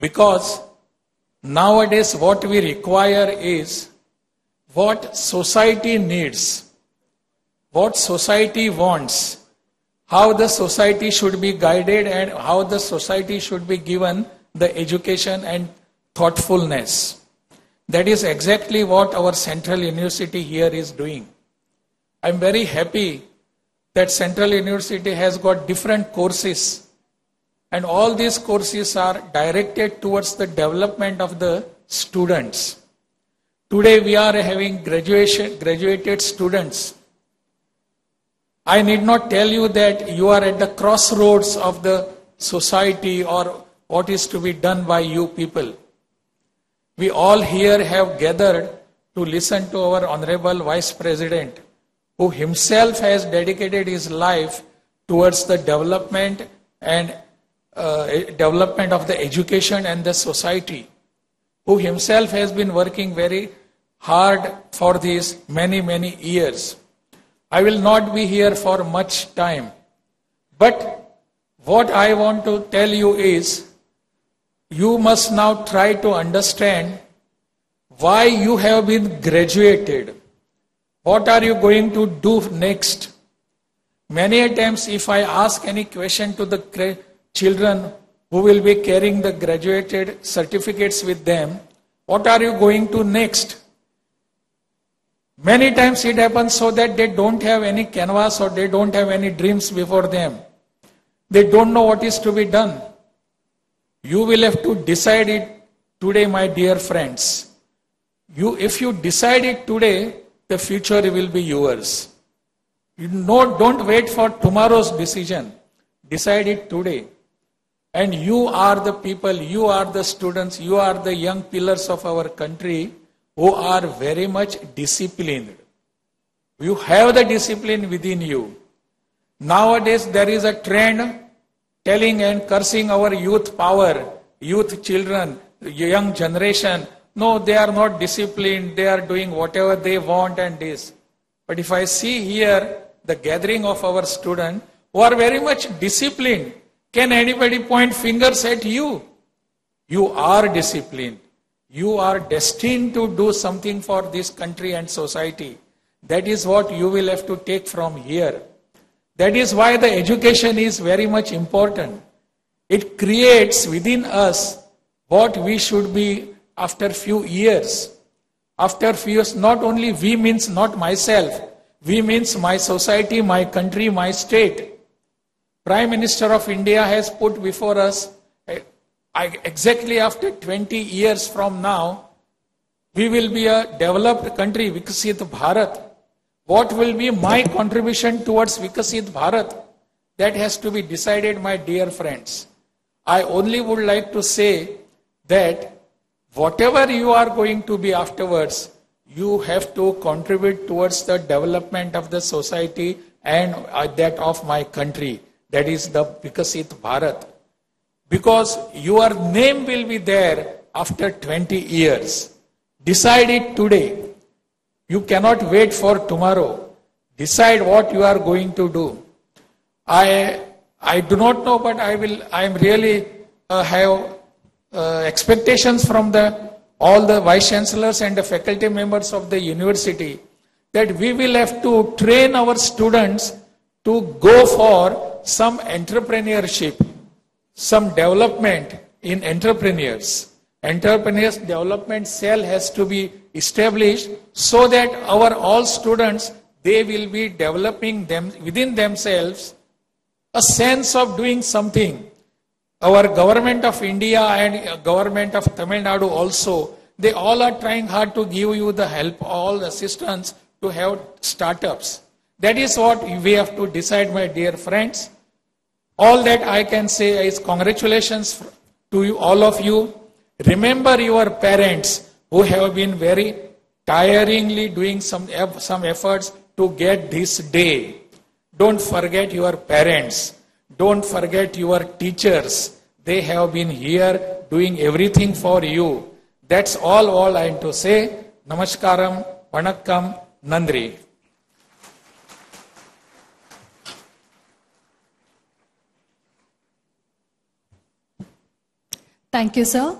Because nowadays what we require is what society needs, what society wants, how the society should be guided and how the society should be given the education and thoughtfulness. That is exactly what our Central University here is doing. I am very happy that Central University has got different courses, and all these courses are directed towards the development of the students. Today we are having graduated students. I need not tell you that you are at the crossroads of the society or what is to be done by you people. We all here have gathered to listen to our Honorable Vice President, who himself has dedicated his life towards the development and development of the education and the society, who himself has been working very hard for these many years. I will not be here for much time, but what I want to tell you is, you must now try to understand why you have been graduated. What are you going to do next? Many times if I ask any question to the children who will be carrying the graduated certificates with them, what are you going to next? Many times it happens so that they don't have any canvas or they don't have any dreams before them. They don't know what is to be done. You will have to decide it today, my dear friends. If you decide it today, the future will be yours. Don't wait for tomorrow's decision. Decide it today. And you are the people, you are the students, you are the young pillars of our country who are very much disciplined. You have the discipline within you. Nowadays there is a trend telling and cursing our youth power, youth children, young generation. No, they are not disciplined, they are doing whatever they want and this. But if I see here the gathering of our students who are very much disciplined, can anybody point fingers at you? You are disciplined. You are destined to do something for this country and society. That is what you will have to take from here. That is why the education is very much important. It creates within us what we should be after few years. After few years, not only we means not myself, we means my society, my country, my state. Prime Minister of India has put before us, exactly after 20 years from now, we will be a developed country, Vikasit Bharat. What will be my contribution towards Vikasit Bharat? That has to be decided, my dear friends. I only would like to say that whatever you are going to be afterwards, you have to contribute towards the development of the society and that of my country. That is the Vikasit Bharat. Because your name will be there after 20 years. Decide it today. You cannot wait for tomorrow. Decide what you are going to do. I do not know, but I am really have expectations from all the vice chancellors and the faculty members of the university that we will have to train our students to go for some entrepreneurship, some development in entrepreneurs. Entrepreneurs development cell has to be established so that our all students, they will be developing them within themselves a sense of doing something. Our government of India and government of Tamil Nadu also, they all are trying hard to give you the help, all the assistance to have startups. That is what we have to decide, my dear friends. All that I can say is congratulations to you, all of you. Remember your parents who have been very tiringly doing some efforts to get this day. Don't forget your parents. Don't forget your teachers. They have been here doing everything for you. That's all I am to say. Namaskaram, Vanakkam, Nandri. Thank you, sir.